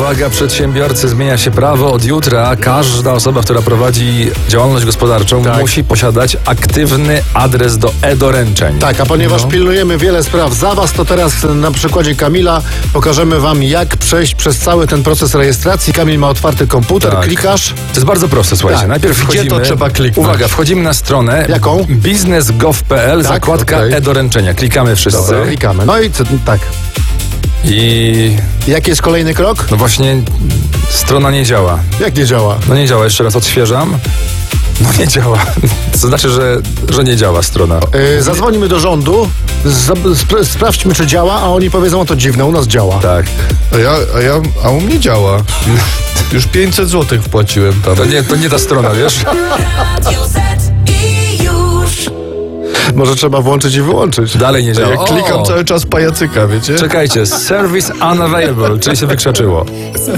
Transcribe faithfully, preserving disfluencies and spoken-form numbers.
uwaga, przedsiębiorcy, zmienia się prawo. Od jutra każda osoba, która prowadzi działalność gospodarczą, Tak. musi posiadać aktywny adres do e-doręczeń. Tak, a ponieważ No. pilnujemy wiele spraw za was, to teraz na przykładzie Kamila pokażemy wam, jak przejść przez cały ten proces rejestracji. Kamil ma otwarty komputer, Tak. klikasz. To jest bardzo proste, słuchajcie. Tak. Najpierw Gdzie wchodzimy... to trzeba kliknąć? Uwaga, wchodzimy na stronę Jaką? biznes kropka gov kropka p l, Tak, zakładka okej. e-doręczenia. Klikamy wszyscy. Dobra, klikamy. No i co, tak. I Jaki jest kolejny krok? no właśnie strona nie działa. Jak nie działa? No nie działa, jeszcze raz odświeżam. No nie działa. To znaczy, że, że nie działa strona. Yy, zadzwonimy do rządu, z, spra- sprawdźmy, czy działa, a oni powiedzą, o to dziwne, u nas działa. Tak. A ja, a ja, a u mnie działa. Już pięćset złotych wpłaciłem tam. To nie, to nie ta strona, wiesz? Radio Z i już. Może trzeba włączyć i wyłączyć. Dalej nie działa. Ja klikam O! cały czas pajacyka, wiecie? Czekajcie, service unavailable, czyli się wykrzaczyło.